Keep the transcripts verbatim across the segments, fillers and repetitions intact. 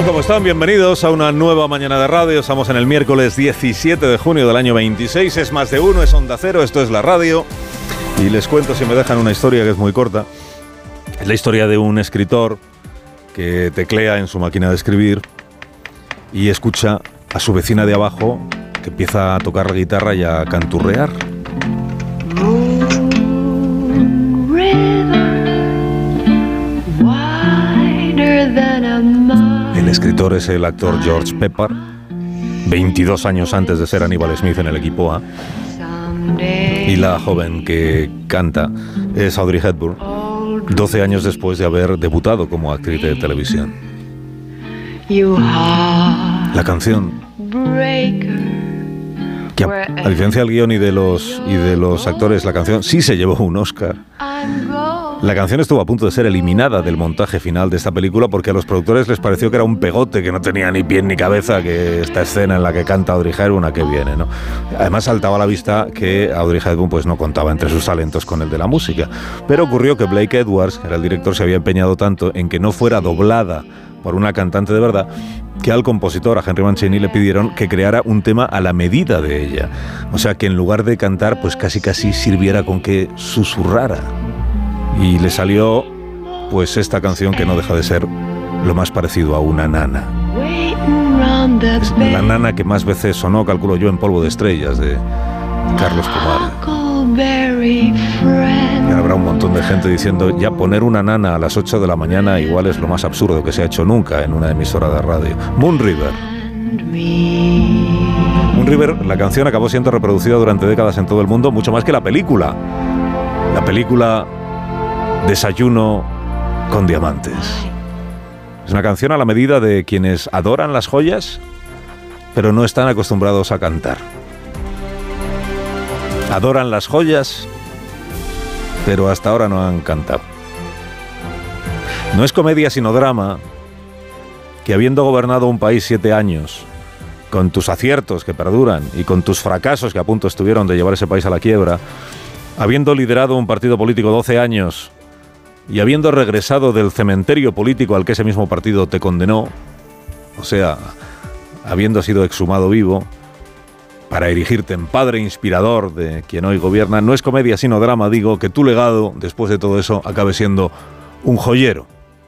tal? ¿Cómo están? Bienvenidos a una nueva mañana de radio. Estamos en el miércoles diecisiete de junio del año veintiséis. Es más de uno, es Onda Cero, esto es la radio. Y les cuento, si me dejan, una historia que es muy corta. Es la historia de un escritor que teclea en su máquina de escribir y escucha a su vecina de abajo que empieza a tocar la guitarra y a canturrear. El escritor es el actor George Pepper, veintidós años antes de ser Aníbal Smith en el equipo A. Y la joven que canta es Audrey Hepburn, doce años después de haber debutado como actriz de televisión. La canción, que a, a diferencia del guión y de los y de los actores, la canción sí se llevó un Oscar. La canción estuvo a punto de ser eliminada del montaje final de esta película porque a los productores les pareció que era un pegote, que no tenía ni pie ni cabeza, que esta escena en la que canta Audrey Hepburn, ¿a qué viene, no? Además saltaba a la vista que Audrey Hepburn pues no contaba entre sus talentos con el de la música. Pero ocurrió que Blake Edwards, que era el director, se había empeñado tanto en que no fuera doblada por una cantante de verdad, que al compositor, a Henry Mancini, le pidieron que creara un tema a la medida de ella. O sea, que en lugar de cantar, pues casi casi sirviera con que susurrara. Y le salió, pues, esta canción que no deja de ser lo más parecido a una nana. Es la nana que más veces sonó, calculo yo, en Polvo de Estrellas, de Carlos Kumar. Y ahora habrá un montón de gente diciendo, ya poner una nana a las ocho de la mañana igual es lo más absurdo que se ha hecho nunca en una emisora de radio. Moon River. Moon River, la canción acabó siendo reproducida durante décadas en todo el mundo, mucho más que la película. La película Desayuno con diamantes. Es una canción a la medida de quienes adoran las joyas, pero no están acostumbrados a cantar. Adoran las joyas, pero hasta ahora no han cantado. No es comedia sino drama que, habiendo gobernado un país siete años, con tus aciertos que perduran y con tus fracasos que a punto estuvieron de llevar ese país a la quiebra, habiendo liderado un partido político doce años y habiendo regresado del cementerio político al que ese mismo partido te condenó, o sea, habiendo sido exhumado vivo, para erigirte en padre inspirador de quien hoy gobierna, no es comedia sino drama, digo, que tu legado, después de todo eso, acabe siendo un joyero.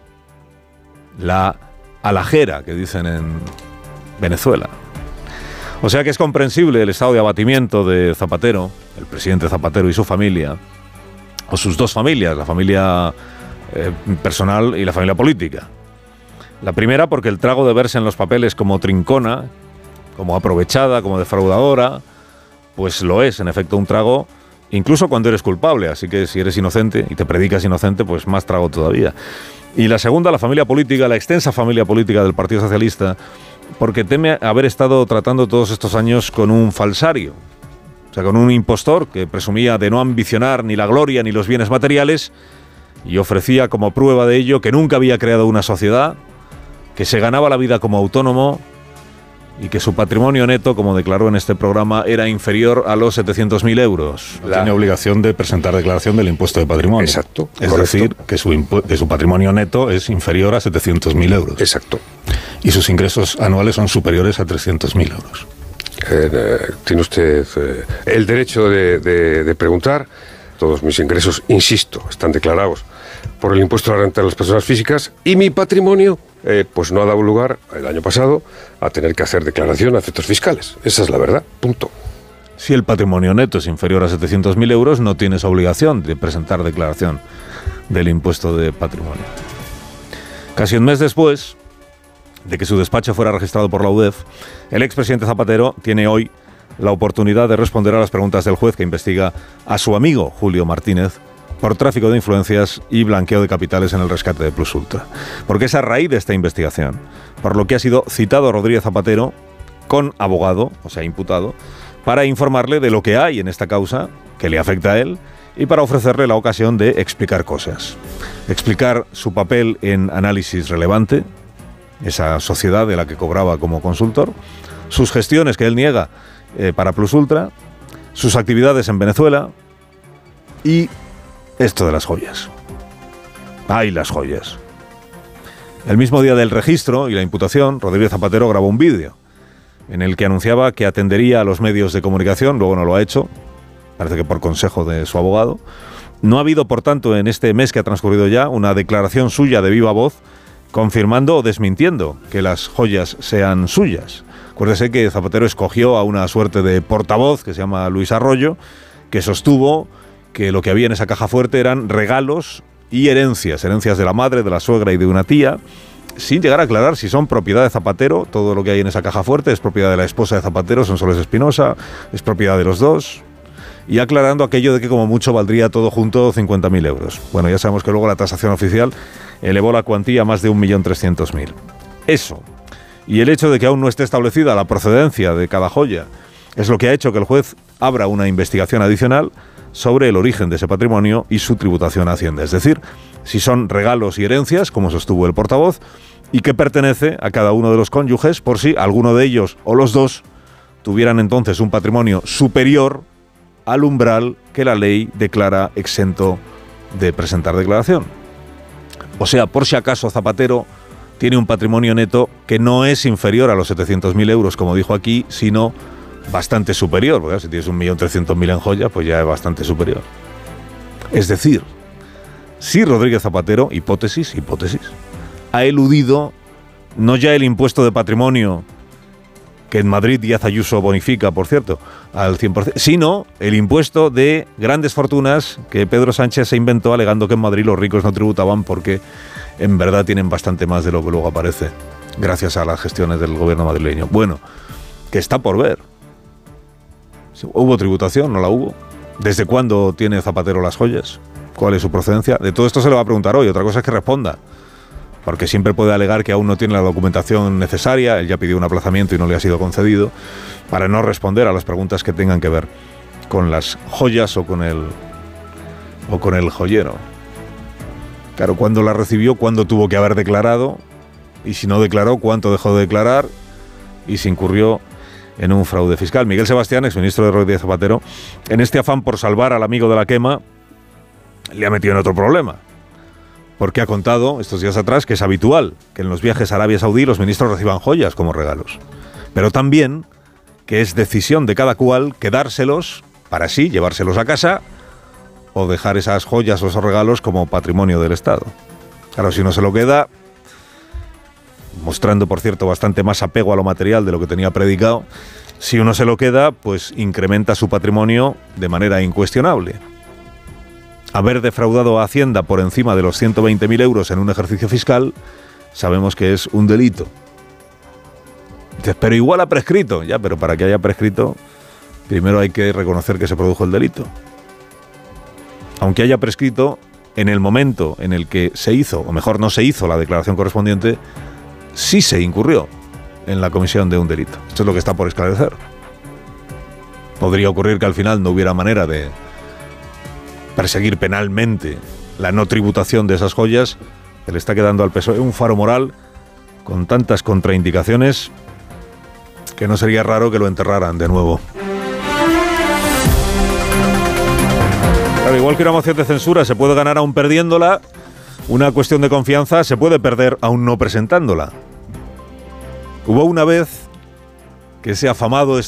La alhajera, que dicen en Venezuela. O sea que es comprensible el estado de abatimiento de Zapatero, el presidente Zapatero y su familia, o sus dos familias, la familia eh, personal y la familia política. La primera porque el trago de verse en los papeles como trincona, como aprovechada, como defraudadora, pues lo es, en efecto, un trago, incluso cuando eres culpable. Así que si eres inocente y te predicas inocente, pues más trago todavía. Y la segunda, la familia política, la extensa familia política del Partido Socialista, porque teme haber estado tratando todos estos años con un falsario, o sea, con un impostor que presumía de no ambicionar ni la gloria ni los bienes materiales y ofrecía como prueba de ello que nunca había creado una sociedad, que se ganaba la vida como autónomo y que su patrimonio neto, como declaró en este programa, era inferior a los setecientos mil euros. No la... tiene obligación de presentar declaración del impuesto de patrimonio. Exacto. Es correcto. decir, que su, impu- que su patrimonio neto es inferior a setecientos mil euros. Exacto. Y sus ingresos anuales son superiores a trescientos mil euros. Eh, eh, tiene usted eh, el derecho de, de, de preguntar. Todos mis ingresos, insisto, están declarados por el impuesto a la renta de las personas físicas y mi patrimonio, eh, pues no ha dado lugar el año pasado a tener que hacer declaración a efectos fiscales. Esa es la verdad, punto. Si el patrimonio neto es inferior a setecientos mil euros, no tienes obligación de presentar declaración del impuesto de patrimonio. Casi un mes después de que su despacho fuera registrado por la U D E F, el expresidente Zapatero tiene hoy la oportunidad de responder a las preguntas del juez que investiga a su amigo Julio Martínez por tráfico de influencias y blanqueo de capitales en el rescate de Plus Ultra. Porque es a raíz de esta investigación, por lo que ha sido citado Rodríguez Zapatero con abogado, o sea, imputado, para informarle de lo que hay en esta causa que le afecta a él y para ofrecerle la ocasión de explicar cosas. Explicar su papel en Análisis Relevante, esa sociedad de la que cobraba como consultor, sus gestiones que él niega eh, para Plus Ultra, sus actividades en Venezuela y esto de las joyas. ¡Ay, las joyas! El mismo día del registro y la imputación, Rodríguez Zapatero grabó un vídeo en el que anunciaba que atendería a los medios de comunicación, luego no lo ha hecho, parece que por consejo de su abogado. No ha habido, por tanto, en este mes que ha transcurrido ya, una declaración suya de viva voz confirmando o desmintiendo que las joyas sean suyas. Acuérdese que Zapatero escogió a una suerte de portavoz que se llama Luis Arroyo, que sostuvo que lo que había en esa caja fuerte eran regalos y herencias, herencias de la madre, de la suegra y de una tía, sin llegar a aclarar si son propiedad de Zapatero. Todo lo que hay en esa caja fuerte es propiedad de la esposa de Zapatero, Sonsoles Espinosa, es propiedad de los dos, y aclarando aquello de que como mucho valdría todo junto cincuenta mil euros. Bueno, ya sabemos que luego la tasación oficial elevó la cuantía a más de un millón trescientos mil. Eso, y el hecho de que aún no esté establecida la procedencia de cada joya, es lo que ha hecho que el juez abra una investigación adicional sobre el origen de ese patrimonio y su tributación a Hacienda. Es decir, si son regalos y herencias, como sostuvo el portavoz, y que pertenece a cada uno de los cónyuges, por si alguno de ellos o los dos tuvieran entonces un patrimonio superior al umbral que la ley declara exento de presentar declaración. O sea, por si acaso Zapatero tiene un patrimonio neto que no es inferior a los setecientos mil euros, como dijo aquí, sino bastante superior, porque si tienes un millón trescientos mil en joya, pues ya es bastante superior. Es decir, si Rodríguez Zapatero, hipótesis, hipótesis, ha eludido no ya el impuesto de patrimonio, que en Madrid Díaz Ayuso bonifica, por cierto, al cien por ciento, sino el impuesto de grandes fortunas que Pedro Sánchez se inventó alegando que en Madrid los ricos no tributaban porque en verdad tienen bastante más de lo que luego aparece, gracias a las gestiones del gobierno madrileño. Bueno, que está por ver. ¿Hubo tributación? ¿No la hubo? ¿Desde cuándo tiene Zapatero las joyas? ¿Cuál es su procedencia? De todo esto se le va a preguntar hoy. Otra cosa es que responda, porque siempre puede alegar que aún no tiene la documentación necesaria. Él ya pidió un aplazamiento y no le ha sido concedido, para no responder a las preguntas que tengan que ver con las joyas o con el, o con el joyero. Claro, ¿cuándo la recibió? ¿Cuándo tuvo que haber declarado? Y si no declaró, ¿cuánto dejó de declarar? Y si incurrió en un fraude fiscal. Miguel Sebastián, exministro de Rodríguez Zapatero, en este afán por salvar al amigo de la quema, le ha metido en otro problema. Porque ha contado estos días atrás que es habitual que en los viajes a Arabia Saudí los ministros reciban joyas como regalos. Pero también que es decisión de cada cual quedárselos para sí, llevárselos a casa o dejar esas joyas o esos regalos como patrimonio del Estado. Claro, si uno se lo queda, mostrando, por cierto, bastante más apego a lo material de lo que tenía predicado, si uno se lo queda, pues incrementa su patrimonio de manera incuestionable. Haber defraudado a Hacienda por encima de los ciento veinte mil euros en un ejercicio fiscal, sabemos que es un delito. Dices, pero igual ha prescrito. Ya, pero para que haya prescrito, primero hay que reconocer que se produjo el delito. Aunque haya prescrito, en el momento en el que se hizo, o mejor no se hizo la declaración correspondiente, sí se incurrió en la comisión de un delito. Esto es lo que está por esclarecer. Podría ocurrir que al final no hubiera manera de perseguir penalmente la no tributación de esas joyas, que le está quedando al P S O E un faro moral con tantas contraindicaciones que no sería raro que lo enterraran de nuevo. Claro, igual que una moción de censura se puede ganar aún perdiéndola, una cuestión de confianza se puede perder aún no presentándola. Hubo una vez que ese afamado